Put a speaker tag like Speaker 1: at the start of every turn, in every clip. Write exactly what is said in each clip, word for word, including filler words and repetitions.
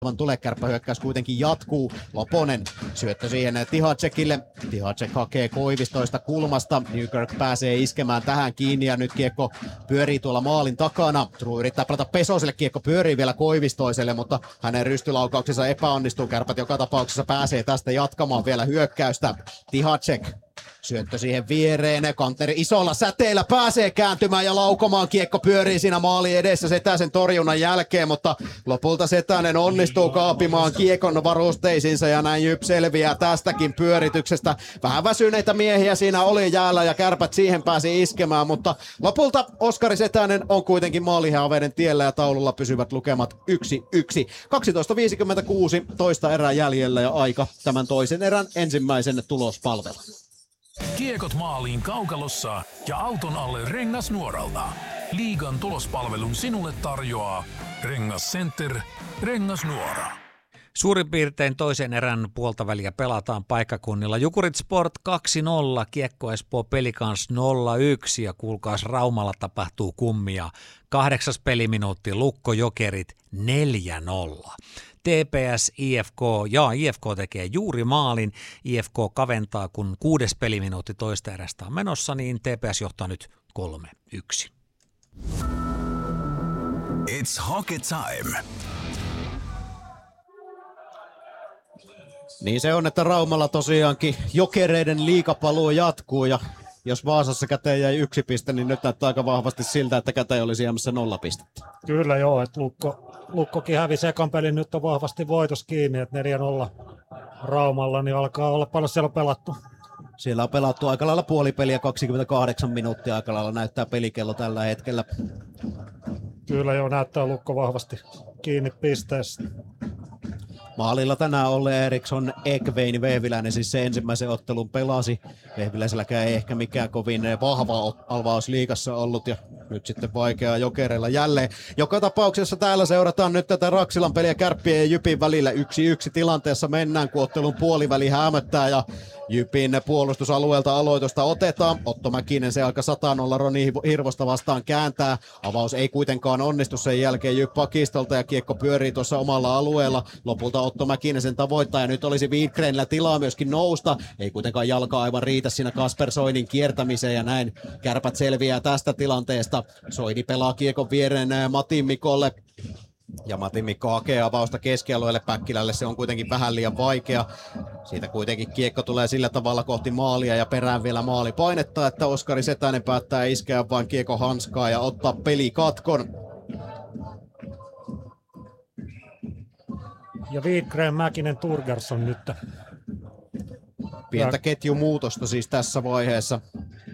Speaker 1: Tulee kärppähyökkäys kuitenkin jatkuu. Loponen syöttö siihen Tihacekille. Tihacek hakee Koivistoista kulmasta. Newkirk pääsee iskemään tähän kiinni ja nyt kiekko pyörii tuolla maalin takana. True yrittää pelata Pesoselle, kiekko pyörii vielä Koivistoiselle, mutta hänen rystylaukauksensa epäonnistuu. Kärpät joka tapauksessa pääsee tästä jatkamaan vielä hyökkäystä. Tihacek. Syöttö siihen viereen, Kanteri isolla säteellä pääsee kääntymään ja laukomaan, kiekko pyörii siinä maali edessä Setäsen torjunnan jälkeen, mutta lopulta Setänen onnistuu kaapimaan kiekon varusteisiinsa ja näin Jyp selviää tästäkin pyörityksestä. Vähän väsyneitä miehiä siinä oli jäällä ja Kärpät siihen pääsi iskemään, mutta lopulta Oskari Setänen on kuitenkin maalihaaveiden tiellä ja taululla pysyvät lukemat yksi yksi. kaksitoista viisikymmentäkuusi, toista erää jäljellä ja aika tämän toisen erän ensimmäisen tulospalvelun.
Speaker 2: Kiekot maaliin kaukalossa ja auton alle Rengasnuoralta. Liigan tulospalvelun sinulle tarjoaa Rengas Center, Rengasnuora.
Speaker 3: Suurin piirtein toisen erän puolta väliä pelataan paikkakunnilla. Jukurit Sport kaksi nolla, Kiekko Espoo Pelicans nolla yksi ja kuulkaas Raumalla tapahtuu kummia. Kahdeksas peliminuutti Lukko Jokerit neljä nolla. T P S I F K, ja I F K tekee juuri maalin. I F K kaventaa, kun kuudes peliminuutti toista erästä on menossa, niin T P S johtaa nyt kolme yksi.
Speaker 2: It's hockey time.
Speaker 1: Niin se on, että Raumalla tosiaankin Jokereiden liigapaluu jatkuu ja jos Vaasassa käteen jäi yksi piste, niin nyt näyttää aika vahvasti siltä, että käteen olisi jäämässä nolla pistettä.
Speaker 4: Kyllä joo, että Lukko, Lukkokin hävisi ekan pelin, nyt on vahvasti voitos kiinni, että neljä nolla Raumalla, niin alkaa olla paljon siellä pelattu.
Speaker 1: Siellä on pelattu aika lailla puolipeliä, kaksikymmentäkahdeksan minuuttia aika lailla näyttää pelikello tällä hetkellä.
Speaker 4: Kyllä joo, näyttää Lukko vahvasti kiinni pisteessä.
Speaker 1: Maalilla tänään Olle Eriksson, Ekvein, Vehviläinen siis se ensimmäisen ottelun pelasi. Vehviläiselläkään ei ehkä mikään kovin vahva avaus liigassa ollut ja nyt sitten vaikeaa Jokereilla jälleen. Joka tapauksessa täällä seurataan nyt tätä Raksilan peliä Kärppien ja Jypin välillä. Yksi yksi tilanteessa mennään, kun ottelun puoliväli häämöttää ja Jypin puolustusalueelta aloitusta otetaan. Otto Mäkinen se aika sata nolla Roni Hirvosta vastaan kääntää. Avaus ei kuitenkaan onnistu sen jälkeen Jyp pakistolta ja kiekko pyörii tuossa omalla alueella. Lopulta Otto Mäkinen sen tavoittaa ja nyt olisi Wildgrenillä tilaa myöskin nousta. Ei kuitenkaan jalka aivan riitä siinä Kasper Soinin kiertämiseen ja näin Kärpät selviää tästä tilanteesta. Soini pelaa kiekon viereen Matin Mikolle. Ja Matin Mikko hakee avausta keskialueelle Päkkilälle, se on kuitenkin vähän liian vaikea. Siitä kuitenkin kiekko tulee sillä tavalla kohti maalia ja perään vielä maali painetta, että Oskari Setänen päättää iskeä vain kiekko hanskaa ja ottaa pelikatkon.
Speaker 4: Ja Wildgren, Mäkinen, Turgersson nyt.
Speaker 1: Pientä ketjumuutosta siis tässä vaiheessa.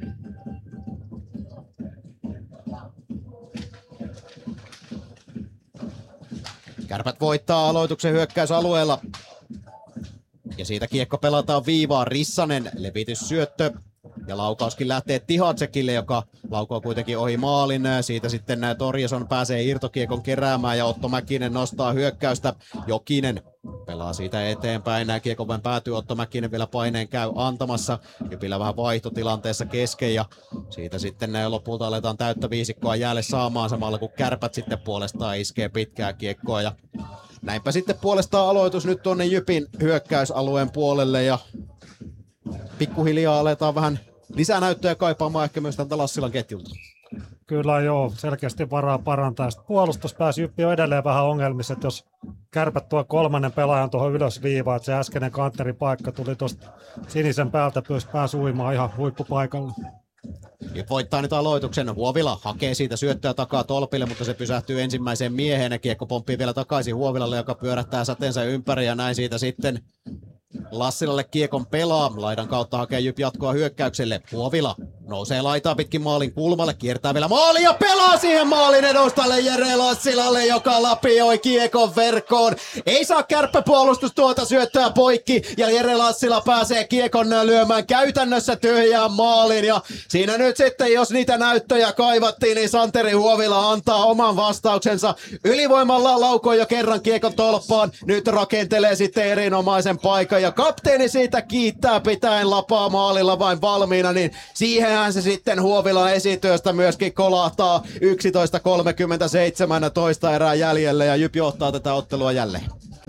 Speaker 1: Kärpät voittaa aloituksen hyökkäysalueella. Ja siitä kiekko pelataan viivaan. Rissanen, levityssyöttö. Ja laukauskin lähtee Tihacekille, joka laukoo kuitenkin ohi maalin. Siitä sitten Torjason pääsee irtokiekon keräämään ja Otto Mäkinen nostaa hyökkäystä. Jokinen pelaa siitä eteenpäin. Nämä kiekko vain päätyy. Otto Mäkinen vielä paineen käy antamassa. Jypillä vähän vaihtotilanteessa kesken ja siitä sitten lopulta aletaan täyttä viisikkoa jäälle saamaan samalla kun Kärpät sitten puolestaan iskee pitkää kiekkoa. Ja näinpä sitten puolestaan aloitus nyt tuonne Jypin hyökkäysalueen puolelle ja pikkuhiljaa aletaan vähän lisänäyttöjä kaipaamaan ehkä myös tältä Lassilan ketjulta.
Speaker 4: Kyllä joo, selkeästi varaa parantaa. Sitten puolustuspäässä Jyppi on edelleen vähän ongelmissa, että jos Kärpät tuo kolmannen pelaajan tuohon ylösviivaan, että se äskeinen kantterin paikka tuli tuosta sinisen päältä, pyysi pääsi uimaan ihan huippupaikalla.
Speaker 1: Jyp voittaa nyt aloituksen. Huovila hakee siitä syöttöä takaa tolpille, mutta se pysähtyy ensimmäiseen mieheen. Kiekko pomppii vielä takaisin Huovilalle, joka pyörättää säteensä ympäri ja näin siitä sitten Lassilalle kiekon pelaa. Laidan kautta hakee Jyp jatkoa hyökkäykselle. Huovila nousee laitaa pitkin maalin kulmalle, kiertää vielä maali ja pelaa siihen maalin edustalle Jere Lassilalle, joka lapioi kiekon verkkoon. Ei saa kärppäpuolustus tuota syöttöä poikki ja Jere Lassila pääsee kiekon lyömään käytännössä tyhjään maaliin. Ja siinä nyt sitten, jos niitä näyttöjä kaivattiin, niin Santeri Huovila antaa oman vastauksensa. Ylivoimalla laukoi jo kerran kiekon tolppaan. Nyt rakentelee sitten erinomaisen paikan ja kapteeni siitä kiittää pitäen lapaa maalilla vain valmiina, niin siihen se sitten Huovilan esityöstä myöskin kolahtaa. Yksitoista kolmekymmentäseitsemän toista erää jäljellä ja Jyp johtaa tätä ottelua jälleen.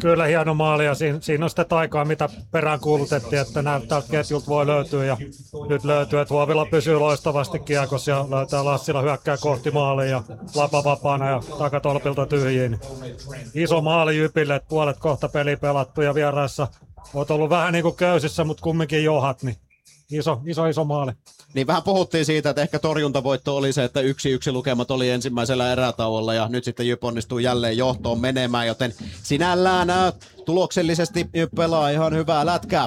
Speaker 4: Kyllä hieno maali ja siinä, siinä on sitten taikaa, mitä perään kuulutettiin, että näyttää, että ketjulta voi löytyä ja nyt löytyy, että Huovila pysyy loistavasti kiekossa ja löytää Lassila hyökkää kohti maalia ja Lapa vapaana ja takatolpilta tyhjiin. Iso maali Jypille, että puolet kohta peli pelattu ja vieraissa olet ollut vähän niin kuin köysissä, mutta kumminkin johat, niin iso, iso, iso maali.
Speaker 1: Niin vähän puhuttiin siitä, että ehkä torjuntavoitto oli se, että yksi yksi lukemat oli ensimmäisellä erätauolla ja nyt sitten Jyp onnistuu jälleen johtoon menemään, joten sinällään ää, tuloksellisesti Jyp pelaa ihan hyvää lätkää.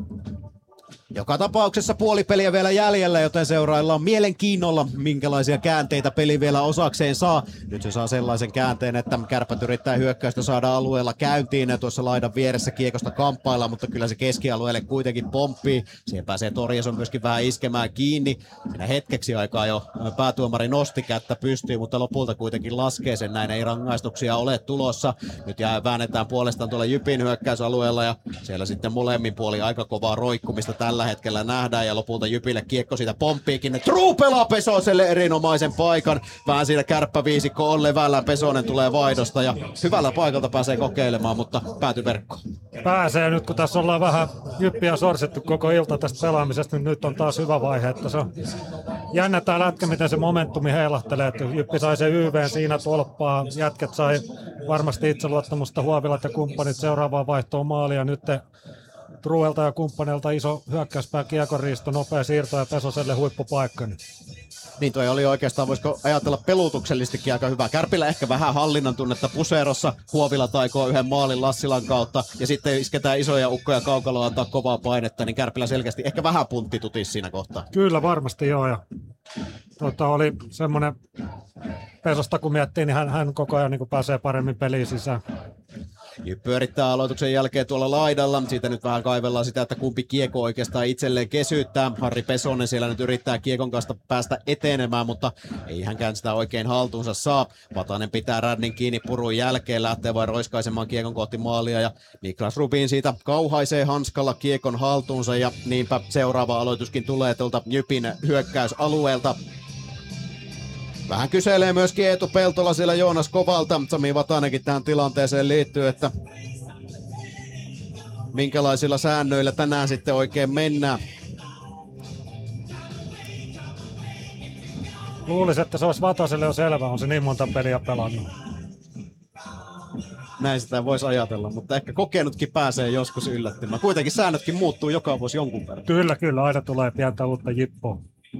Speaker 1: Joka tapauksessa puolipeliä vielä jäljellä, joten seuraillaan mielenkiinnolla, minkälaisia käänteitä peli vielä osakseen saa. Nyt se saa sellaisen käänteen, että Kärpät yrittää hyökkäystä saada alueella käyntiin ja tuossa laidan vieressä kiekosta kamppailla, mutta kyllä se keskialueelle kuitenkin pomppii. Siihen pääsee Torjason myöskin vähän iskemään kiinni. Siinä hetkeksi aikaa jo päätuomari nosti kättä pystyyn, mutta lopulta kuitenkin laskee sen, näin ei rangaistuksia ole tulossa. Nyt jää väännetään puolestaan tuolla Jypin hyökkäysalueella ja siellä sitten molemmin puoli aika kovaa roikkumista tällä hetkellä nähdään ja lopulta Jypille kiekko siitä pomppiikin. True pelaa Pesoselle erinomaisen paikan. Vähän siinä kärppäviisikko on levällä. Pesonen tulee vaihdosta ja hyvällä paikalta pääsee kokeilemaan, mutta pääty verkkoon.
Speaker 4: Pääsee nyt, kun tässä ollaan vähän Jyppiä sorsittu koko ilta tästä pelaamisesta, niin nyt on taas hyvä vaihe. Että se on jännä tää lätkä, miten se momentumi heilahtelee. Että Jyppi sai sen Y V:n siinä tolppaa. Jätket sai varmasti itseluottamusta, Huovilat ja kumppanit seuraavaan vaihtoon maalia. Nyt Truelta ja kumppaneilta iso hyökkäyspää kiekonriisto, nopea siirto ja Pesoselle huippupaikka.
Speaker 1: Niin toi oli oikeastaan, voisiko ajatella pelutuksellistikin aika hyvä. Kärpillä ehkä vähän hallinnan tunnetta puserossa. Huovila taikoo yhden maalin Lassilan kautta ja sitten isketään isoja ukkoja kaukaloa antaa kovaa painetta, niin Kärpillä selkeästi ehkä vähän puntti tutis siinä kohtaa.
Speaker 4: Kyllä varmasti joo ja tota, oli semmoinen Pesosta kun miettii, niin hän, hän koko ajan niin kuin pääsee paremmin peliin sisään.
Speaker 1: Jyp pyörittää aloituksen jälkeen tuolla laidalla. Siitä nyt vähän kaivellaan sitä, että kumpi kiekko oikeastaan itselleen kesyyttää. Harri Pesonen siellä nyt yrittää kiekon kanssa päästä etenemään, mutta ei hänkään sitä oikein haltuunsa saa. Vatanen pitää rädnin kiinni purun jälkeen, lähtee vain roiskaisemaan kiekon kohti maalia ja Niklas Rubin siitä kauhaisee hanskalla kiekon haltuunsa ja niinpä seuraava aloituskin tulee tuolta Jypin hyökkäysalueelta. Vähän kyselee myöskin Eetu Peltola siellä Joonas Kovalta. Sami Vatanenkin tähän tilanteeseen liittyy, että minkälaisilla säännöillä tänään sitten oikein mennään.
Speaker 4: Luulisin, että se olisi Vataselle jo selvä, on se niin monta peliä pelannut.
Speaker 1: Näin sitä voisi ajatella, mutta ehkä kokenutkin pääsee joskus yllättymään. Kuitenkin säännötkin muuttuu joka vuosi jonkun verran.
Speaker 4: Kyllä, kyllä, aina tulee pientä uutta jippoa.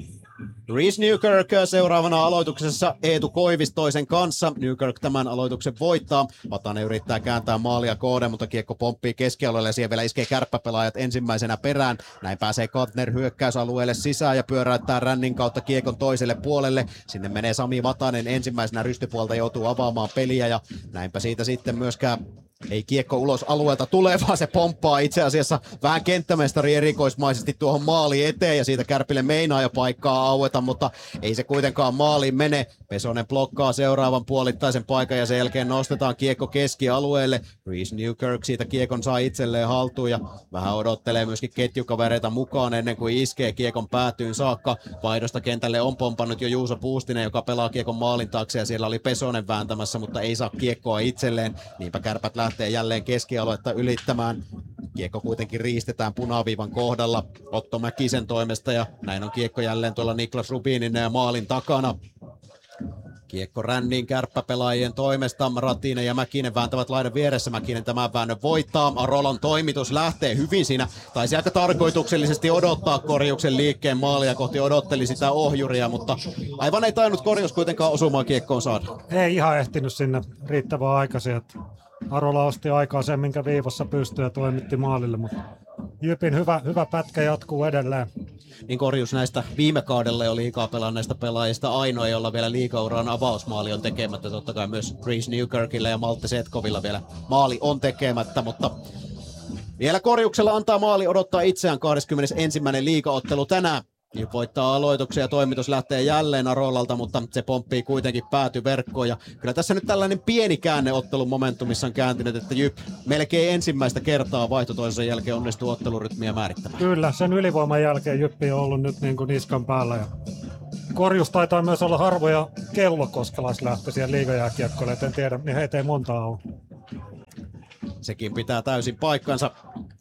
Speaker 1: Reese Newkirk seuraavana aloituksessa Eetu Koivistoisen kanssa. Newkirk tämän aloituksen voittaa. Vatanen yrittää kääntää maalia kohden, mutta kiekko pomppii keskialueelle ja siihen vielä iskee kärppäpelaajat ensimmäisenä perään. Näin pääsee Kantner hyökkäysalueelle sisään ja pyöräyttää rännin kautta kiekon toiselle puolelle. Sinne menee Sami Vatanen ensimmäisenä rystypuolta, joutuu avaamaan peliä ja näinpä siitä sitten myöskään ei kiekko ulos alueelta tule, vaan se pomppaa itse asiassa vähän kenttämestari erikoismaisesti tuohon maaliin eteen ja siitä Kärpille meinaa jo paikkaa aueta, mutta ei se kuitenkaan maaliin mene. Pesonen blokkaa seuraavan puolittaisen paikan ja sen jälkeen nostetaan kiekko keskialueelle. Reese Newkirk siitä kiekon saa itselleen haltuun ja vähän odottelee myöskin ketjukavereita mukaan ennen kuin iskee kiekon päätyyn saakka. Vaihdosta kentälle on pompannut jo Juuso Puustinen, joka pelaa kiekon maalin taakse ja siellä oli Pesonen vääntämässä, mutta ei saa kiekkoa itselleen. Niinpä Kärpät lähtee jälleen keskialuetta ylittämään. Kiekko kuitenkin riistetään punaviivan kohdalla Otto Mäkisen toimesta ja näin on kiekko jälleen tuolla Niklas Rubinin ja maalin takana. Kiekko ränniin kärppäpelaajien toimesta. Ratinen ja Mäkinen vääntävät laidan vieressä. Mäkinen tämän väännön voittaa. Arolan toimitus lähtee hyvin siinä. Taisi aika tarkoituksellisesti odottaa korjuksen liikkeen maalia kohti. Odotteli sitä ohjuria, mutta aivan ei tainnut korjus kuitenkaan osumaan kiekkoon saada.
Speaker 4: Ei ihan ehtinyt sinne riittävän aikaisin. Että Arola osti aikaa sen, minkä viivassa pystyy ja toimitti maalille, mutta Jypin hyvä, hyvä pätkä jatkuu edelleen.
Speaker 1: Niin korjus näistä viime kaudella jo liikaa pelanneista pelaajista ainoa, jolla vielä liigauran avausmaali on tekemättä. Totta kai myös Reese Newkirkillä ja Malte Setkovilla vielä maali on tekemättä, mutta vielä korjuksella antaa maali odottaa itseään kahdeskymmenesensimmäinen liigaottelu tänään. Jyp voittaa aloituksen ja toimitus lähtee jälleen Arolalta, mutta se pomppii kuitenkin pääty verkkoon. Ja kyllä tässä nyt tällainen pieni käänneottelun momentumissa on kääntynyt, että Jyp melkein ensimmäistä kertaa vaihto toisensa jälkeen onnistuu ottelurytmiä määrittämään.
Speaker 4: Kyllä, sen ylivoiman jälkeen Jyppi on ollut nyt niin kuin niskan päällä. Ja korjus taitaa myös olla harvoja kellokoskelaislähtöisiä liigajääkiekkoille, et en tiedä, niin heitä ei montaa ole.
Speaker 1: sekin pitää täysin paikkansa.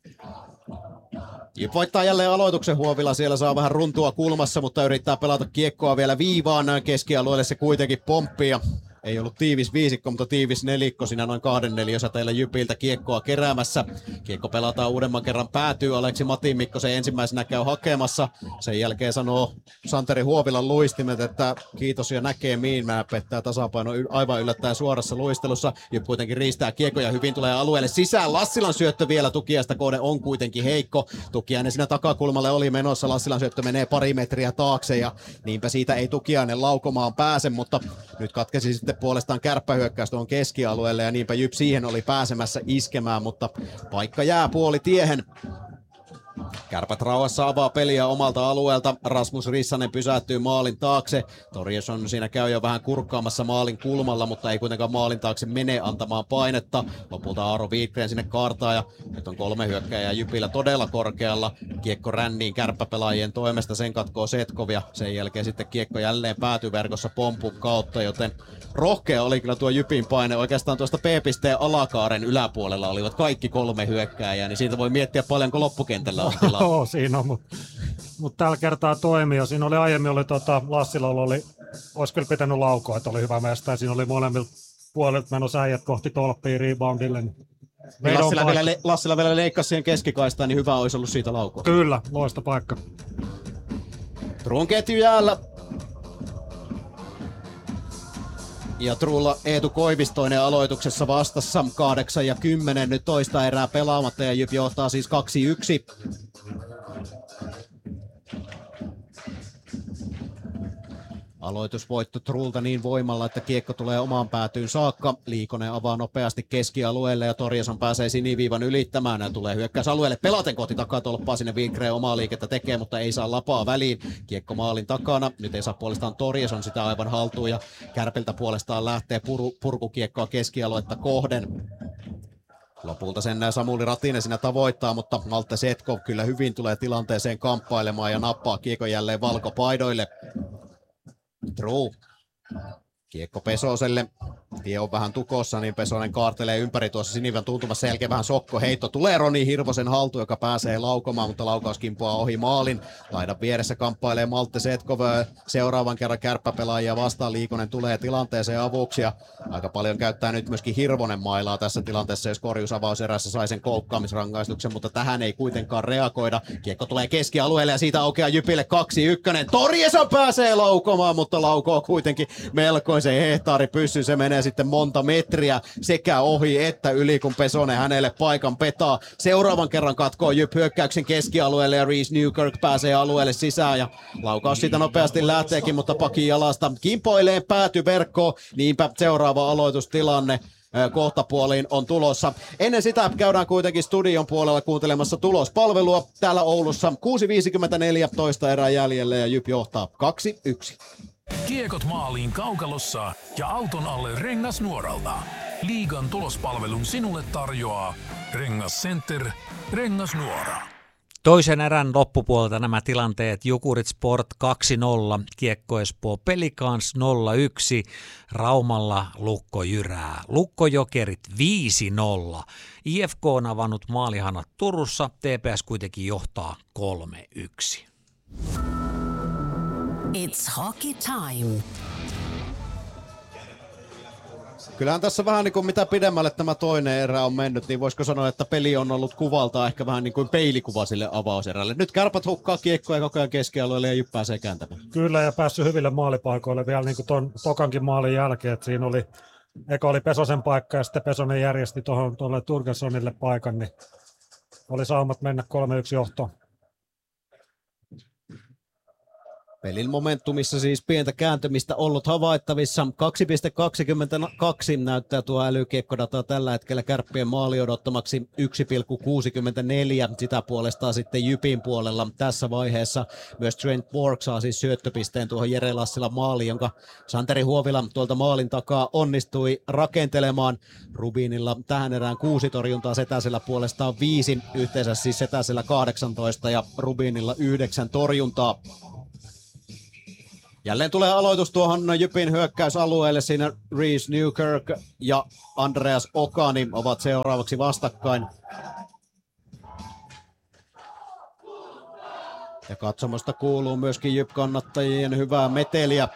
Speaker 1: Jyp voittaa jälleen aloituksen Huovila, siellä saa vähän runtua kulmassa, mutta yrittää pelata kiekkoa vielä viivaan, keskialueelle se kuitenkin pomppii ja ei ollut tiivis viisikko, mutta tiivis nelikko siinä noin kahden neliösäteillä Jypiltä kiekkoa keräämässä. Kiekko pelataan uudemman kerran päätyy, Aleksi Matin Mikkosen ensimmäisenä käy hakemassa. Sen jälkeen sanoo Santeri Huovilan luistimet, että kiitos ja näkemiin. Mä pettää tasapaino aivan yllättäen suorassa luistelussa. Jyp kuitenkin riistää kiekko ja hyvin tulee alueelle sisään. Lassilan syöttö vielä Tukiasta kohde on kuitenkin heikko. Tukiainen siinä takakulmalle oli menossa, Lassilan syöttö menee pari metriä taakse ja niinpä siitä ei Tukiainen laukomaan pääse, mutta nyt katkesi sitten puolestaan kärppähyökkäys tuohon keskialueelle ja niinpä Jyp siihen oli pääsemässä iskemään, mutta paikka jää puoli tiehen. Kärpät rauhassa avaa peliä omalta alueelta. Rasmus Rissanen pysähtyy maalin taakse. Torjesson siinä käy jo vähän kurkkaamassa maalin kulmalla, mutta ei kuitenkaan maalin taakse mene antamaan painetta. Lopulta Aaro Viikren sinne kaartaa ja nyt on kolme hyökkääjää Jypillä todella korkealla. Kiekko ränniin kärppäpelaajien toimesta, sen katkoo Setkov ja sen jälkeen sitten kiekko jälleen päätyy verkossa pompun kautta, joten rohkea oli kyllä tuo Jypin paine. Oikeastaan tuosta P-pisteen alakaaren yläpuolella olivat kaikki kolme hyökkääjää, niin siitä voi miettiä paljonko loppukentällä on tilaa.
Speaker 4: Joo, siinä on, mutta mut tällä kertaa toimii. Siinä oli aiemmin, oli, tota, Lassila oli, olisi kyllä pitänyt laukoa, että oli hyvä mestä. Siinä oli molemmilta puolilta menossa äijät kohti tolppia reboundille. Niin
Speaker 1: Lassila, vielä, le- Lassila vielä leikkasi siihen keskikaistaan, niin hyvä olisi ollut siitä laukoa.
Speaker 4: Kyllä, loista paikka.
Speaker 1: Truun ketju jäällä. Ja Truulla Eetu Koivistoinen aloituksessa vastassa, kahdeksan ja kymmenen nyt toista erää pelaamatta ja Jyp johtaa siis kaksi yksi. Aloitusvoitto Truulta niin voimalla, että kiekko tulee omaan päätyyn saakka. Liikonen avaa nopeasti keskialueelle ja Torjesson pääsee siniviivan ylittämään. Ja tulee hyökkäysalueelle pelaten kohti takatolppaa, sinne Vikreen omaa liikettä tekee, mutta ei saa lapaa väliin. Kiekko maalin takana. Nyt ei saa puolestaan Torjesson sitä aivan haltuun ja Kärpiltä puolestaan lähtee puru, purkukiekkoa keskialuetta kohden. Lopulta sen Samuli Ratinen siinä tavoittaa, mutta Malte Setkov kyllä hyvin tulee tilanteeseen kamppailemaan ja nappaa kiekon jälleen valkopaidoille. True. Kiekko Pesoselle. Tie on vähän tukossa, niin Pesonen kaartelee ympäri tuossa sinivän tuntumassa. Jälkeen vähän sokko heitto. Tulee Roni Hirvosen haltuun, joka pääsee laukomaan, mutta laukaus kimpoaa ohi maalin. Laidan vieressä kamppailee Malte Setkov seuraavan kerran kärppäpelaajia vastaan. Liikonen tulee tilanteeseen avuksi ja aika paljon käyttää nyt myöskin Hirvonen mailaa tässä tilanteessa, jos korjusavauserässä sai sen koukkaamisrangaistuksen, mutta tähän ei kuitenkaan reagoida. Kiekko tulee keskialueelle ja siitä aukeaa Jypille kaksi ykkönen. Torjesson pääsee laukomaan, mutta laukoo kuitenkin melkoisen hehtaari pyssy. Se menee sitten monta metriä sekä ohi että yli, kun Pesonen hänelle paikan petaa. Seuraavan kerran katkoo Jyp hyökkäyksen keskialueelle ja Reese Newkirk pääsee alueelle sisään ja laukaus siitä nopeasti lähteekin, mutta pakin jalasta kimpoilee pääty verkkoon. Niinpä seuraava aloitustilanne kohtapuoliin on tulossa. Ennen sitä käydään kuitenkin studion puolella kuuntelemassa tulospalvelua. Täällä Oulussa kuusi viisikymmentäneljä toista erää jäljellä ja Jyp johtaa kaksi yksi.
Speaker 2: Kiekot maaliin kaukalossa ja auton alle Rengasnuoralta. Liigan tulospalvelun sinulle tarjoaa Rengas Center, Rengasnuora.
Speaker 3: Toisen erän loppupuolelta nämä tilanteet: Jukurit Sport kaksi nolla, Kiekko Espoo Pelicans nolla yksi, Raumalla Lukko jyrää, Lukko Jokerit viisi nolla. I F K on avannut maalihanat Turussa, T P S kuitenkin johtaa kolme yksi.
Speaker 5: It's hockey time.
Speaker 1: Kyllähän tässä vähän niin kuin mitä pidemmälle tämä toinen erä on mennyt, niin voisiko sanoa, että peli on ollut kuvalta ehkä vähän niin kuin peilikuva sille avauserälle. Nyt Kärpät hukkaa kiekkoja koko ajan keskialueelle ja Jyp pääsee kääntämään.
Speaker 4: Kyllä, ja päässyt hyville maalipaikoille vielä niin kuin ton tokankin maalin jälkeen. Että siinä oli, eka oli Pesosen paikka ja sitten Pesonen järjesti tuohon tuolle Turgessonille paikan, niin oli saumat mennä kolme yksi johtoon.
Speaker 1: Pelin momentumissa siis pientä kääntymistä ollut havaittavissa. kaksi pilkku kaksikymmentäkaksi näyttää tuo älykiekkodata tällä hetkellä Kärppien maali odottamaksi yksi pilkku kuusikymmentäneljä. Sitä puolestaan sitten Jypin puolella tässä vaiheessa. Myös Trent Borg saa siis syöttöpisteen tuohon Jere Lassilan maaliin, jonka Santeri Huovila tuolta maalin takaa onnistui rakentelemaan. Rubinilla tähän erään kuusi torjuntaa, Setäsellä puolestaan viisi. Yhteensä siis Setäsellä kahdeksantoista ja Rubinilla yhdeksän torjuntaa. Jälleen tulee aloitus tuohon Jypin hyökkäysalueelle. Siinä Reese Newkirk ja Andreas Okani ovat seuraavaksi vastakkain. Ja katsomosta kuuluu myöskin Jyp-kannattajien hyvää meteliä.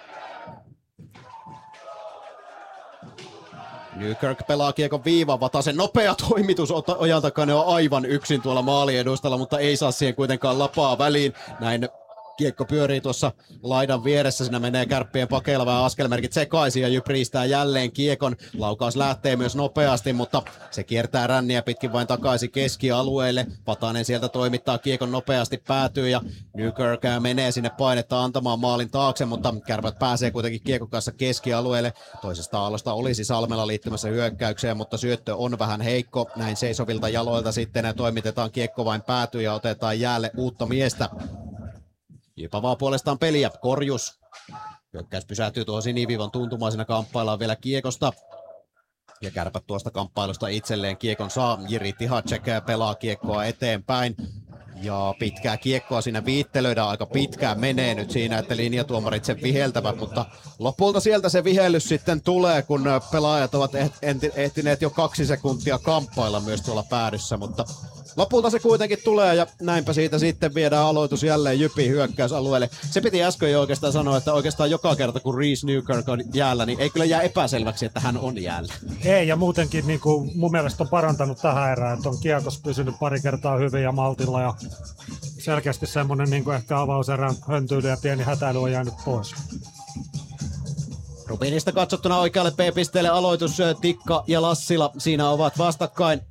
Speaker 1: Newkirk pelaa kiekon viivan, Vatasen nopea toimitus Ojaltakainen on aivan yksin tuolla maaliedustalla, mutta ei saa siihen kuitenkaan lapaa väliin. Näin kiekko pyörii tuossa laidan vieressä, siinä menee Kärppien pakeilla vähän askelmerkit sekaisin ja Jyp riistää jälleen kiekon. Laukaus lähtee myös nopeasti, mutta se kiertää ränniä pitkin vain takaisin keskialueelle. Vatanen sieltä toimittaa kiekon nopeasti päätyy ja Newkirk menee sinne painetta antamaan maalin taakse, mutta Kärpät pääsee kuitenkin kiekon kanssa keskialueelle. Toisesta aallosta olisi Salmela liittymässä hyökkäykseen, mutta syöttö on vähän heikko. Näin seisovilta jaloilta sitten ja toimitetaan kiekko vain päätyy ja otetaan jäälle uutta miestä. Jyp avaa puolestaan peliä. Korjus. Hyökkäys pysähtyy tuohon siniviivan tuntumaan. Siinä kamppaillaan vielä kiekosta. Ja Kärpät tuosta kamppailusta itselleen kiekon saa. Jiri Tihacek pelaa kiekkoa eteenpäin. Ja pitkää kiekkoa siinä viittelöidään. Aika pitkään menee nyt siinä, että linjatuomarit sen viheltävät. Mutta lopulta sieltä se vihellys sitten tulee, kun pelaajat ovat ehtineet jo kaksi sekuntia kamppailla myös tuolla päädyssä. Mutta lopulta se kuitenkin tulee ja näinpä siitä sitten viedään aloitus jälleen Jypin hyökkäysalueelle. Se piti äsken jo oikeastaan sanoa, että oikeastaan joka kerta kun Reese Newkirk on jäällä, niin ei kyllä jää epäselväksi, että hän on jäällä.
Speaker 4: Ei, ja muutenkin niin kuin mun mielestä on parantanut tähän erään, että on kiekossa pysynyt pari kertaa hyvin ja maltilla ja selkeästi semmoinen niin kuin ehkä avauserän höntyily ja pieni hätäily on jäänyt pois.
Speaker 1: Rubinista katsottuna oikealle B-pisteelle aloitus Tikka ja Lassila siinä ovat vastakkain.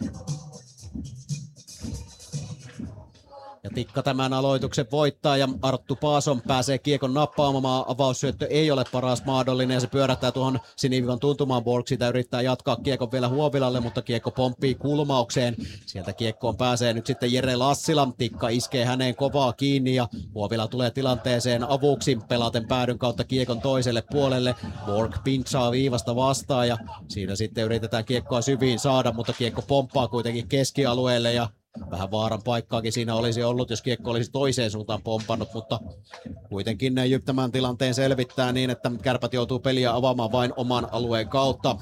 Speaker 1: Ja Tikka tämän aloituksen voittaa ja Arttu Paason pääsee kiekon nappaamaan. Avaussyöttö ei ole paras mahdollinen ja se pyörättää tuohon sinivivan tuntumaan. Borg sitä yrittää jatkaa kiekon vielä Huovilalle, mutta kiekko pomppii kulmaukseen. Sieltä kiekkoon pääsee nyt sitten Jere Lassila. Tikka iskee häneen kovaa kiinni ja Huovila tulee tilanteeseen avuksi. Pelaten päädyn kautta kiekon toiselle puolelle. Borg pintsaa viivasta vastaan ja siinä sitten yritetään kiekkoa syviin saada, mutta kiekko pomppaa kuitenkin keskialueelle ja vähän vaaran paikkaakin siinä olisi ollut, jos kiekko olisi toiseen suuntaan pompannut, mutta kuitenkin Jyp tämän tilanteen selvittää niin, että Kärpät joutuu peliä avaamaan vain oman alueen kautta.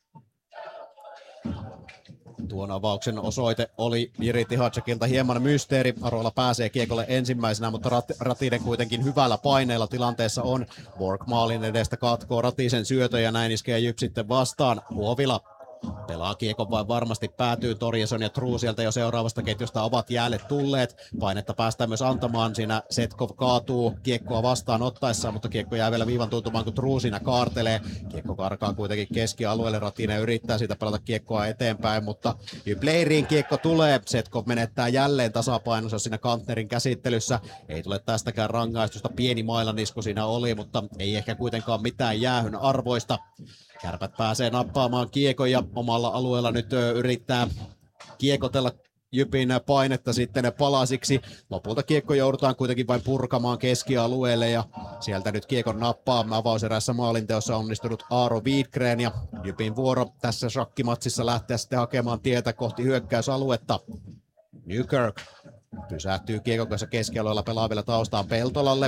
Speaker 1: Tuon avauksen osoite oli Jiri Tihacekilta hieman mysteeri. Arola pääsee kiekolle ensimmäisenä, mutta Rat- Ratinen kuitenkin hyvällä paineella tilanteessa on. Borg maalin edestä katkoo Ratisen syötön ja näin iskee Jyp sitten vastaan. Huovila pelaa kiekon vain varmasti päätyy. Torjeson ja True sieltä jo seuraavasta ketjusta ovat jäälle tulleet. Painetta päästään myös antamaan. Siinä Setkov kaatuu kiekkoa vastaan ottaessaan, mutta kiekko jää vielä viivan tuntumaan, kun True siinä kaartelee. Kiekko karkaa kuitenkin keskialueelle. Ratinen yrittää siitä pelata kiekkoa eteenpäin, mutta leiriin kiekko tulee. Setkov menettää jälleen tasapainonsa siinä Kantnerin käsittelyssä. Ei tule tästäkään rangaistusta. Pieni mailanisku siinä oli, mutta ei ehkä kuitenkaan mitään jäähyn arvoista. Kärpät pääsee nappaamaan kiekon ja omalla alueella nyt yrittää kiekotella Jypin painetta sitten palasiksi. Lopulta kiekko joudutaan kuitenkin vain purkamaan keskialueelle ja sieltä nyt kiekon nappaa avauserässä maalinteossa onnistunut Aaro Wiedgren ja Jypin vuoro tässä shakkimatsissa lähteä sitten hakemaan tietä kohti hyökkäysaluetta. Newkirk pysähtyy kiekon kanssa keskialueella, pelaa vielä taustaan Peltolalle.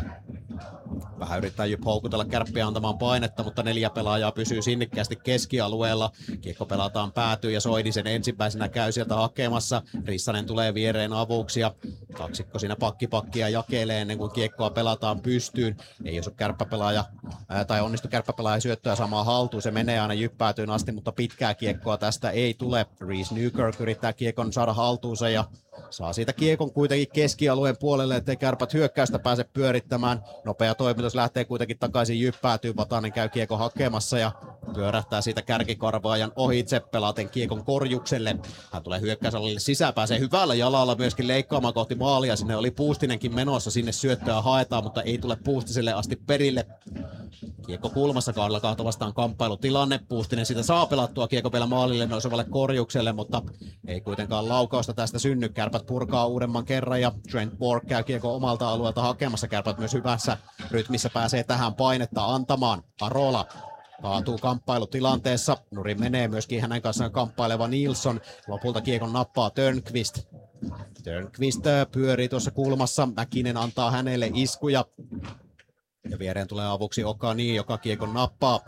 Speaker 1: Vähän yrittää Jyp houkutella Kärppiä antamaan painetta, mutta neljä pelaajaa pysyy sinnikkäästi keskialueella. Kiekko pelataan päätyy ja Soinisen ensimmäisenä käy sieltä hakemassa. Rissanen tulee viereen avuksi ja kaksikko siinä pakkipakkia jakelee ennen kuin kiekkoa pelataan pystyyn. Ei osu kärppäpelaaja, ää, tai onnistu kärppäpelaaja syöttöä samaan haltuun. Se menee aina Jyp päätyyn asti, mutta pitkää kiekkoa tästä ei tule. Reese Newkirk yrittää kiekon saada haltuunsa ja saa siitä kiekon kuitenkin keskialueen puolelle, ettei Kärpät hyökkäystä pääse pyörittämään. Nopea toimitus lähtee kuitenkin takaisin Jyp päätyy. Vatanen käy kiekon hakemassa ja pyörähtää siitä kärkikarvaajan ohitse pelaten kiekon korjukselle. Hän tulee hyökkäysalueelle sisään, pääsee hyvällä jalalla myöskin leikkaamaan kohti maalia. Sinne oli Puustinenkin menossa, sinne syöttöä haetaan, mutta ei tule Puustiselle asti perille. Kiekko kulmassa, kahdella kahta vastaan kamppailutilanne. Puustinen sitä saa pelattua kiekko vielä maalille nousevalle korjukselle, mutta ei kuitenkaan laukausta tästä synny. Kärpät purkaa uudemman kerran ja Trent Borg käy kiekko omalta alueelta hakemassa. Kärpät myös hyvässä rytmissä pääsee tähän painetta antamaan. Arola kaatuu kamppailutilanteessa. Nurin menee myöskin hänen kanssaan kamppaileva Nilsson. Lopulta kiekon nappaa Törnqvist. Törnqvist pyörii tuossa kulmassa. Mäkinen antaa hänelle iskuja. Ja viereen tulee avuksi Okani, joka kiekon nappaa.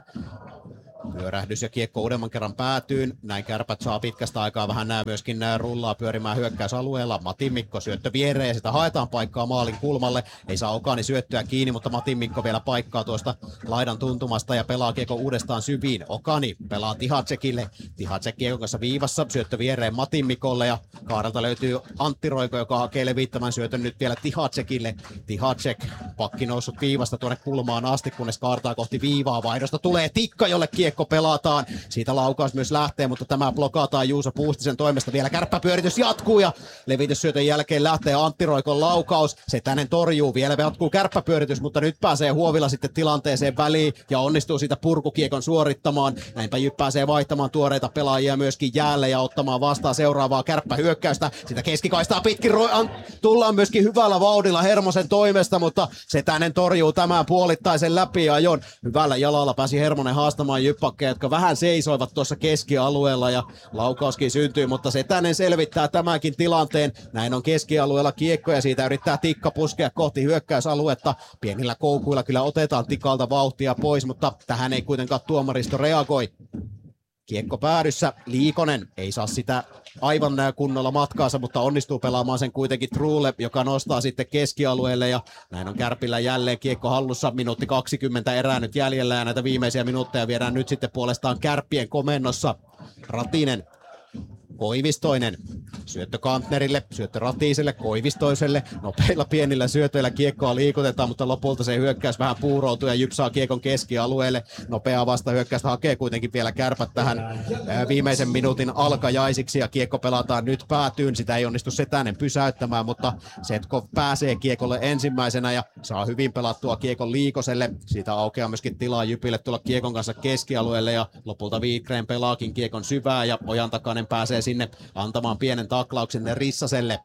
Speaker 1: Pyörähdys ja kiekko uudemman kerran päätyyn. Näin Kärpät saa pitkästä aikaa vähän nää myöskin nää rullaa pyörimään hyökkäysalueella. Matin Mikko syöttö viereen ja sitä haetaan paikkaa maalin kulmalle. Ei saa Okani syöttöä kiinni, mutta Matin Mikko vielä paikkaa tuosta laidan tuntumasta ja pelaa kiekko uudestaan syviin. Okani pelaa Tihacekille. Tihacek kiekon kanssa viivassa, syöttö viereen Matin Mikolle ja kaarelta löytyy Antti Roiko, joka hakee levittämään syötön nyt vielä Tihacekille. Tihacek pakki noussut viivasta tuonne kulmaan asti, kunnes kaartaa kohti viivaa. Vaihdosta tulee tikka, jolle kiekko pelataan. Siitä laukaus myös lähtee, mutta tämä blokataan Juuso Puustisen toimesta. Vielä kärppäpyöritys jatkuu ja levityssyötön jälkeen lähtee Antti Roikon laukaus. Setänen torjuu. Vielä jatkuu kärppäpyöritys, mutta nyt pääsee Huovila sitten tilanteeseen väliin ja onnistuu siitä purkukiekon suorittamaan. Näinpä Jyp pääsee vaihtamaan tuoreita pelaajia myöskin jäälle ja ottamaan vastaan seuraavaa kärppähyökkäystä. Sitä keskikaistaa pitkin ro- tullaan myöskin hyvällä vauhdilla Hermosen toimesta, mutta Setänen torjuu tämän puolittaisen läpiajon. Hyvällä jalalla pääsi Hermonen haastamaan Jyppakkeja, jotka vähän seisoivat tuossa keskialueella ja laukauskin syntyy, mutta Setänen selvittää tämänkin tilanteen. Näin on keskialueella kiekko ja siitä yrittää Tikka puskea kohti hyökkäysaluetta. Pienillä koukuilla kyllä otetaan Tikalta vauhtia pois, mutta tähän ei kuitenkaan tuomaristo reagoi. Kiekko päädyssä, Liikonen ei saa sitä aivan kunnolla matkaansa, mutta onnistuu pelaamaan sen kuitenkin Trulle, joka nostaa sitten keskialueelle ja näin on Kärpillä jälleen kiekko hallussa. Minuutti kaksikymmentä erää nyt jäljellä ja näitä viimeisiä minuutteja viedään nyt sitten puolestaan Kärppien komennossa. Ratinen. Koivistoinen, syöttö Kantnerille, syöttö Ratiselle, Koivistoiselle, nopeilla pienillä syötöillä kiekkoa liikutetaan, mutta lopulta se hyökkäys vähän puuroutuu ja Jyp saa kiekon keskialueelle. Nopeaa vasta hyökkäystä hakee kuitenkin vielä Kärpät tähän viimeisen minuutin alkajaisiksi ja kiekko pelataan nyt päätyyn. Sitä ei onnistu Setänen pysäyttämään, mutta Setkov pääsee kiekolle ensimmäisenä ja saa hyvin pelattua kiekon Liikoselle. Siitä aukeaa myöskin tilaa Jypille tulla kiekon kanssa keskialueelle ja lopulta Wikgren pelaakin kiekon syvää ja Ojantakainen pääsee sinne antamaan pienen taklauksen Rissaselle.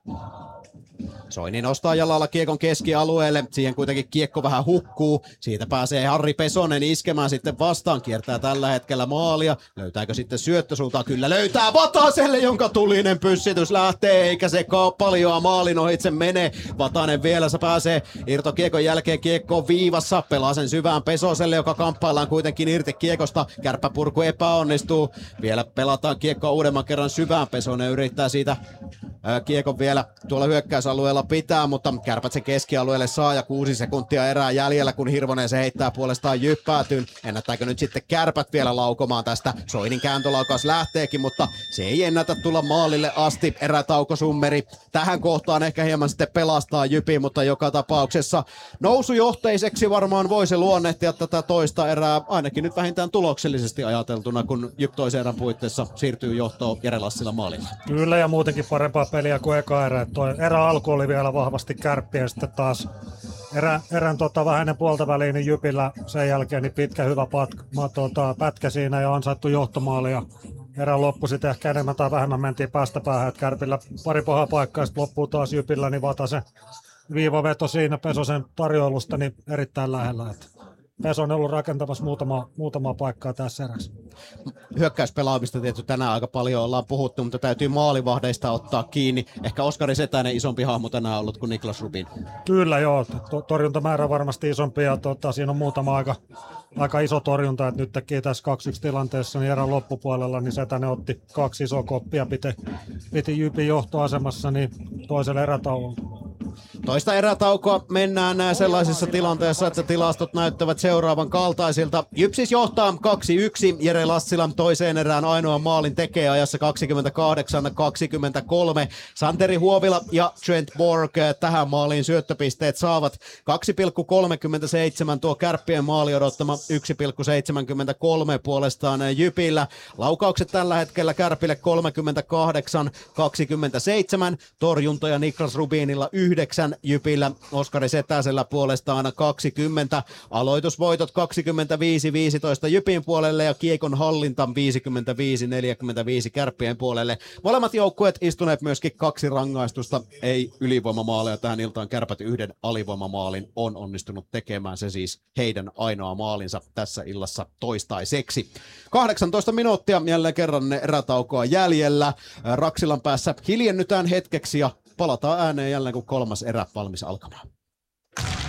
Speaker 1: Soini nostaa jalalla kiekon keskialueelle, siihen kuitenkin kiekko vähän hukkuu, siitä pääsee Harri Pesonen iskemään sitten vastaan, kiertää tällä hetkellä maalia, löytääkö sitten syöttösuuntaa? Kyllä löytää Vataselle, jonka tulinen pyssitys lähtee, eikä se paljoa maalin ohitse mene. Vatanen vielä se pääsee irtokiekon jälkeen kiekkoon viivassa, pelaa sen syvään Pesoselle, joka kamppaillaan kuitenkin irti kiekosta, kärppäpurku epäonnistuu, vielä pelataan kiekkoa uudemman kerran syvään, Pesonen yrittää siitä ää, kiekon vielä tuolla hyökkäysalueella pitää, mutta Kärpät se keskialueelle saa ja kuusi sekuntia erää jäljellä, kun Hirvonen se heittää puolestaan Jyppäätyyn. Ennättääkö nyt sitten Kärpät vielä laukomaan tästä? Soinin kääntölaukaus lähteekin, mutta se ei ennätä tulla maalille asti. Erätaukosummeri tähän kohtaan ehkä hieman sitten pelastaa Jypiin, mutta joka tapauksessa nousujohteiseksi varmaan voisi luonnehtia tätä toista erää, ainakin nyt vähintään tuloksellisesti ajateltuna, kun Jyp toisen erän puitteissa siirtyy johtoon Jere Lassila maalilla.
Speaker 4: Kyllä, ja muutenkin parempaa peliä kuin eka erä. Toi erä alku oli vielä vahvasti Kärppiä ja sitten taas erä, erän tota, vähän ennen puolta väliin niin Jypillä sen jälkeen niin pitkä hyvä pat, ma, tota, pätkä siinä ja ansaittu johtomaali ja erän loppu sitten ehkä enemmän tai vähemmän mentiin päästä päähän, että Kärpillä pari pahaa paikkaa ja sitten loppuu taas Jypillä, niin Vatasen viivaveto siinä Pesosen tarjoilusta niin erittäin lähellä. Että Pesonen on ollut rakentamassa muutama, muutamaa paikkaa tässä erässä.
Speaker 1: Hyökkäyspelaamista tietysti tänään aika paljon ollaan puhuttu, mutta täytyy maalivahdeista ottaa kiinni. Ehkä Oskari Setänen isompi hahmo tänään ollut kuin Niklas Rubin.
Speaker 4: Kyllä joo, torjuntamäärä on varmasti isompi ja tota, siinä on muutama aika, aika iso torjunta, että nyt teki tässä kaksi yksi tilanteessa niin erän loppupuolella, niin Setänen otti kaksi isoa koppia, piti, piti Jypin johtoasemassa niin toiselle erätauolle.
Speaker 1: Toista erätaukoa mennään sellaisessa tilanteessa, että tilastot näyttävät seuraavan kaltaisilta. Jyp siis johtaa kaksi yksi. Jere Lassila toiseen erään ainoan maalin tekee ajassa kaksikymmentäkahdeksan kaksikymmentäkolme. Santeri Huovila ja Trent Borg tähän maaliin syöttöpisteet saavat kaksi pilkku kolmekymmentäseitsemän. Tuo Kärppien maali odottama yksi pilkku seitsemänkymmentäkolme puolestaan Jypillä. Laukaukset tällä hetkellä Kärpille kolmekymmentäkahdeksan kaksikymmentäseitsemän. Torjuntoja Niklas Rubinilla yhdeksän, Jypillä Oskari Setäsellä puolestaan kaksikymmentä. Aloitusvoitot kaksikymmentäviisi viisitoista Jypin puolelle ja kiekon hallinta viisikymmentäviisi neljäkymmentäviisi Kärppien puolelle. Molemmat joukkueet istuneet myöskin kaksi rangaistusta, ei ylivoimamaaleja tähän iltaan. Kärpät yhden alivoimamaalin on onnistunut tekemään, se siis heidän ainoa maalinsa tässä illassa toistaiseksi. kahdeksantoista minuuttia jälleen kerran erätaukoa jäljellä. Raksilan päässä hiljennytään hetkeksi ja palataan ääneen jälleen, kun kolmas erä valmis alkamaan.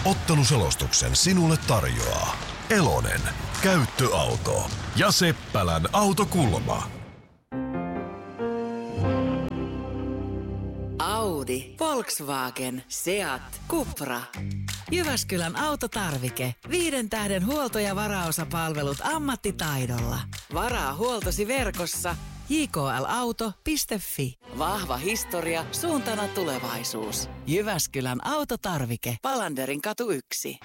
Speaker 6: Otteluselostuksen sinulle tarjoaa Elonen, käyttöauto ja Seppälän autokulma.
Speaker 7: Audi, Volkswagen, Seat, Cupra. Jyväskylän autotarvike. Viiden tähden huolto- ja varaosapalvelut ammattitaidolla. Varaa huoltosi verkossa j k l auto piste f i. Vahva historia, suuntana tulevaisuus. Jyväskylän autotarvike. Palanderin katu yksi.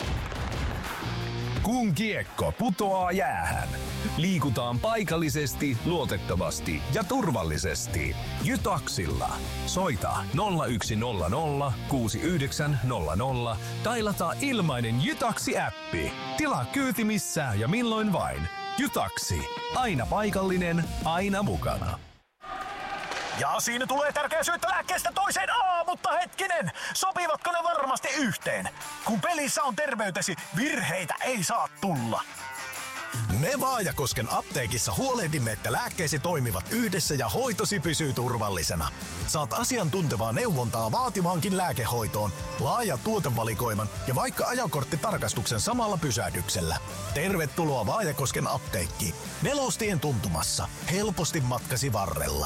Speaker 8: Kun kiekko putoaa jäähän, liikutaan paikallisesti, luotettavasti ja turvallisesti. Jytaksilla. Soita nolla yksi nolla nolla kuusi yhdeksän nolla nolla tai lataa ilmainen Jytaksi-äppi. Tilaa kyyti missään ja milloin vain. Jytaksi. Aina paikallinen, aina mukana.
Speaker 9: Ja siinä tulee tärkeä syöttö lääkkeestä toiseen. Aa, mutta hetkinen, sopivatko ne varmasti yhteen? Kun pelissä on terveytesi, virheitä ei saa tulla.
Speaker 6: Me Vaajakosken apteekissa huolehdimme, että lääkkeesi toimivat yhdessä ja hoitosi pysyy turvallisena. Saat asiantuntevaa neuvontaa vaativaankin lääkehoitoon, laaja tuotevalikoiman ja vaikka ajokorttitarkastuksen samalla pysähdyksellä. Tervetuloa Vaajakosken apteekkiin. Nelostien tuntumassa. Helposti matkasi varrella.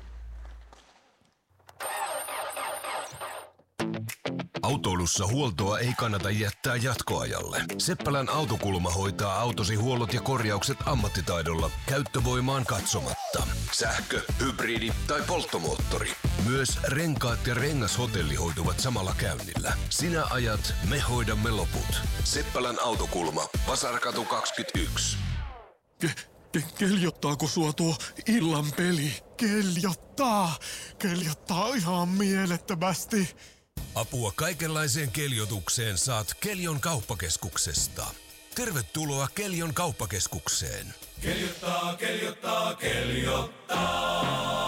Speaker 10: Autoilussa huoltoa ei kannata jättää jatkoajalle. Seppälän autokulma hoitaa autosi huollot ja korjaukset ammattitaidolla käyttövoimaan katsomatta. Sähkö, hybridi tai polttomoottori. Myös renkaat ja rengashotelli hoituvat samalla käynnillä. Sinä ajat, me hoidamme loput. Seppälän autokulma, Vasarkatu kaksikymmentäyksi.
Speaker 11: Ke- ke- keljottaako sua tuo illan peli? Keljottaa! Keljottaa ihan mielettömästi.
Speaker 10: Apua kaikenlaiseen keljotukseen saat Keljon kauppakeskuksesta. Tervetuloa Keljon kauppakeskukseen.
Speaker 12: Keljottaa, keljottaa, keljottaa.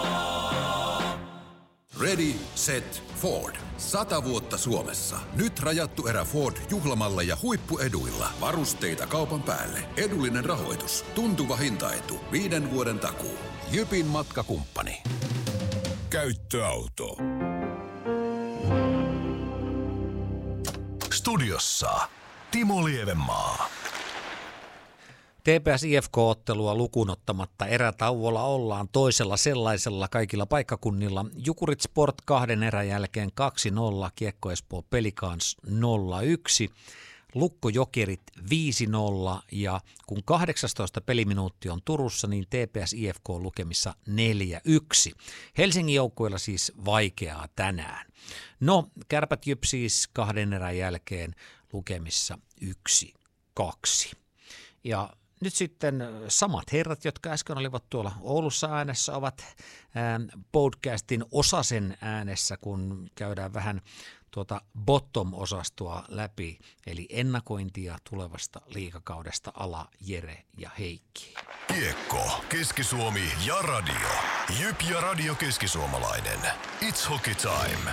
Speaker 13: Ready, set, Ford. Sata vuotta Suomessa. Nyt rajattu erä Ford juhlamalla ja huippueduilla. Varusteita kaupan päälle. Edullinen rahoitus. Tuntuva hintaetu. Viiden vuoden takuu. Jypin matkakumppani.
Speaker 6: Käyttöauto. Studiossa Timo Lievenmaa.
Speaker 3: T P S I F K-ottelua lukuun ottamatta erätauolla ollaan toisella sellaisella kaikilla paikkakunnilla. Jukurit Sport kahden erän jälkeen kaksi nolla, Kiekko Espoo Pelicans nolla yksi, Lukko Jokerit viisi nolla ja kun kahdeksantoista peliminuutti on Turussa, niin T P S I F K lukemissa neljä yksi. Helsingin joukkueella siis vaikeaa tänään. No, Kärpät Jyp siis kahden erän jälkeen lukemissa yksi kaksi. Ja nyt sitten samat herrat, jotka äsken olivat tuolla Oulussa äänessä, ovat podcastin osasen äänessä, kun käydään vähän tuota bottom-osastoa läpi, eli ennakointia tulevasta liigakaudesta Ala, Jere ja Heikki.
Speaker 6: Kiekko, Keski-Suomi ja radio. Jyp ja Radio Keskisuomalainen. It's hockey time.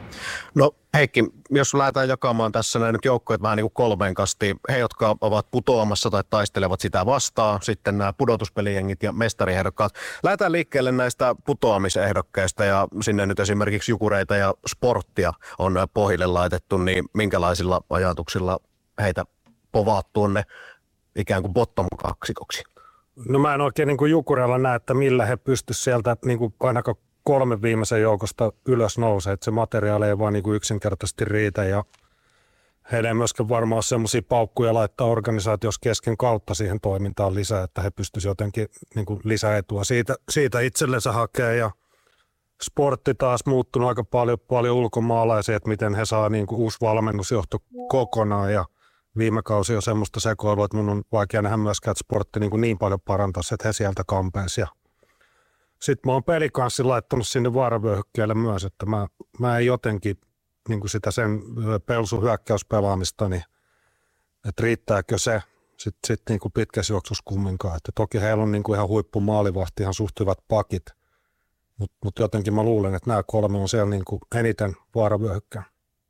Speaker 14: No Heikki, jos lähdetään jakamaan tässä näin nyt joukkoja vähän niin kuin kolmeen kastiin. He, jotka ovat putoamassa tai taistelevat sitä vastaan, sitten nämä pudotuspelijengit ja mestariehdokkaat. Lähdetään liikkeelle näistä putoamisehdokkeista ja sinne nyt esimerkiksi Jukureita ja Sporttia on pohjille laitettu, niin minkälaisilla ajatuksilla heitä povaat tuonne ikään kuin bottom-kaksikoksi?
Speaker 4: No mä en oikein niin kuin Jukureilla näe, että millä he pystyisivät sieltä niin kuin ainakaan kolmen viimeisen joukosta ylös nousee, että se materiaali ei vaan niin kuin yksinkertaisesti riitä ja heidän ei myöskään varmaan ole semmoisia paukkuja laittaa organisaatiossa kesken kautta siihen toimintaan lisää, että he pystyisivät jotenkin niin kuin lisäetua siitä, siitä itsellensä hakea ja Sportti taas muuttunut aika paljon, paljon ulkomaalaisia, että miten he saa niin kuin uusi valmennusjohto kokonaan ja viime kausi on semmoista sekoilua, että mun on vaikea nähdä myöskään, että Sportti niin, kuin niin paljon parantaisi, että he sieltä kampeisi. Sitten mä oon Pelikanssin laittanut sinne vaaravyöhykkeelle myös, että mä, mä en jotenkin niin kuin sitä sen pelsun hyökkäyspelaamista, niin että riittääkö se sitten sit niin kuin pitkässä juoksussa kumminkaan. Että toki heillä on niin kuin ihan huippumaalivahti, ihan suht hyvät pakit, mutta mut jotenkin mä luulen, että nämä kolme on siellä niin kuin eniten vaaravyöhykkään.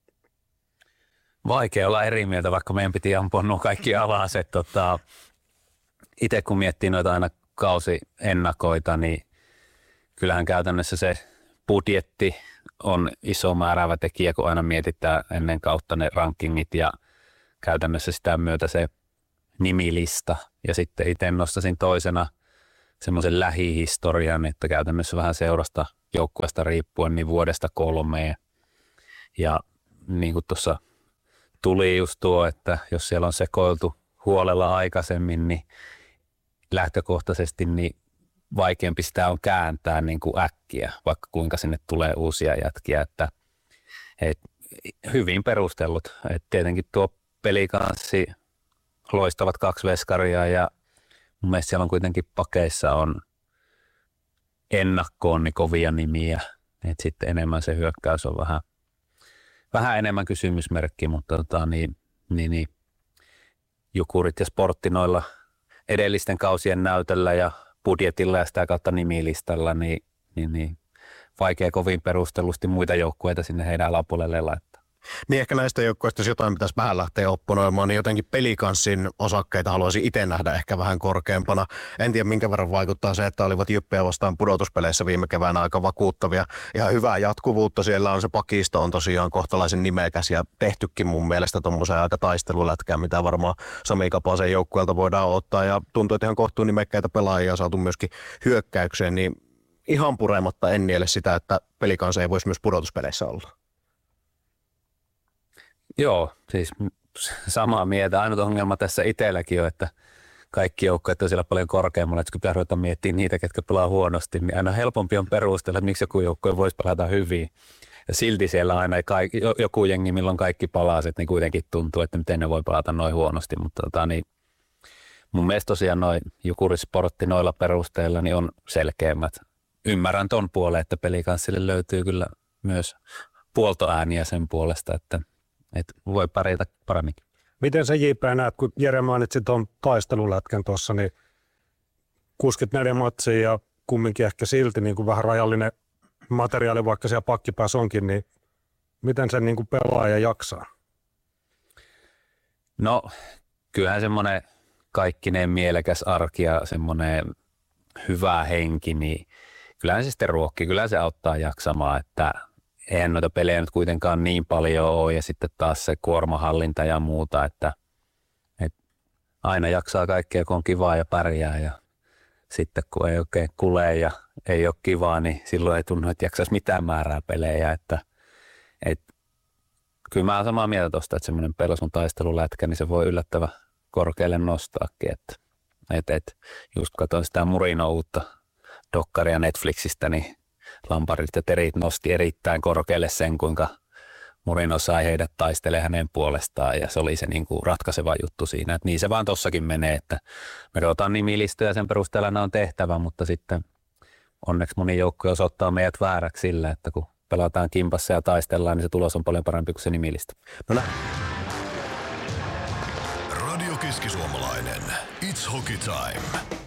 Speaker 15: Vaikea olla eri mieltä, vaikka meidän piti ampua nuo kaikki alas. Tota, itse kun miettii noita aina kausiennakoita, niin kyllähän käytännössä se budjetti on iso määräävä tekijä, kun aina mietitään ennen kautta ne rankingit ja käytännössä sitä myötä se nimilista. Ja sitten itse nostaisin toisena semmoisen lähihistorian, että käytännössä vähän seurasta joukkueesta riippuen niin vuodesta kolmeen. Ja niin kuin tuossa tuli just tuo, että jos siellä on sekoiltu huolella aikaisemmin, niin lähtökohtaisesti niin vaikeampi sitä on kääntää niin kuin äkkiä, vaikka kuinka sinne tulee uusia jätkiä. Että, et, hyvin perustellut. Et tietenkin tuo pelikanssi, loistavat kaksi veskaria ja mun mielestä siellä on kuitenkin pakeissa on ennakkoon niin kovia nimiä. Et sitten enemmän se hyökkäys on vähän, vähän enemmän kysymysmerkki, mutta tota, niin, niin, niin, Jukurit ja Sportti noilla edellisten kausien näytöllä ja budjetilla ja sitä kautta nimilistalla, niin, niin, niin vaikea kovin perustellusti muita joukkueita sinne heidän alapuolelle laittaa.
Speaker 14: Niin ehkä näistä joukkueista, jos jotain pitäisi vähän lähteä opponoimaan, niin jotenkin pelikanssin osakkeita haluaisin itse nähdä ehkä vähän korkeampana. En tiedä minkä verran vaikuttaa se, että olivat Jyppiä vastaan pudotuspeleissä viime keväänä aika vakuuttavia. Ihan hyvää jatkuvuutta siellä on, se pakisto on tosiaan kohtalaisen nimekäs ja tehtykin mun mielestä tuommoisen aika taistelulätkään, mitä varmaan Sami Kapasen joukkueelta voidaan ottaa. Ja tuntuu, että ihan kohtuun nimekkäitä pelaajia on saatu myöskin hyökkäykseen, niin ihan purematta en niele sitä, että pelikansa ei voisi myös pudotuspeleissä olla.
Speaker 15: Joo, siis samaa mieltä. Ainut ongelma tässä itselläkin on, että kaikki joukkueet on siellä paljon korkeammalla, että kun pitää ruveta miettimään niitä, ketkä pelaa huonosti, niin aina helpompi on perustella, että miksi joku joukkue voisi pelata hyvin. Ja silti siellä aina kaikki, joku jengi, milloin kaikki palaset, niin kuitenkin tuntuu, että miten ne voi pelata noin huonosti. Mutta tota, niin mun mielestä tosiaan noin Jukurisportti noilla perusteilla niin on selkeämmät. Ymmärrän ton puoleen, että pelikanssille löytyy kyllä myös puoltoääniä sen puolesta, että että voi pärjätä paremminkin.
Speaker 4: Miten se J P näet, kun Jere mainitsi tuon taistelulätkän tuossa, niin kuusikymmentäneljä matsia ja kumminkin ehkä silti niin kuin vähän rajallinen materiaali, vaikka siellä pakkipäässä onkin, niin miten se niin kuin pelaaja jaksaa?
Speaker 15: No kyllähän semmoinen kaikkineen mielekäs arki ja semmoinen hyvä henki, niin kyllähän se sitten ruokkii, kyllähän se auttaa jaksamaan, että eihän noita pelejä nyt kuitenkaan niin paljon ole ja sitten taas se kuormahallinta ja muuta, että, että aina jaksaa kaikkea, kun on kivaa ja pärjää ja sitten kun ei oikein kule ja ei ole kivaa, niin silloin ei tunnu, että jaksaisi mitään määrää pelejä, että, että kyllä mä olen samaa mieltä tuosta, että semmoinen pelasun taistelulätkä, niin se voi yllättävän korkealle nostaakin, että, että, että just katsoin sitä Murino uutta dokkaria Netflixistä, niin Lamparit ja Terit nosti erittäin korkealle sen, kuinka Mourinho sai heidät taistelemaan hänen puolestaan ja se oli se niin kuin ratkaiseva juttu siinä. Että niin se vaan tossakin menee, että me otetaan nimilistöjä sen perusteella ne on tehtävä, mutta sitten onneksi moni joukko osoittaa meidät vääräksi sillä, että kun pelataan kimpassa ja taistellaan, niin se tulos on paljon parempi kuin se nimilistö. No näin.
Speaker 6: Radio Keski-Suomalainen. It's Hockey Time.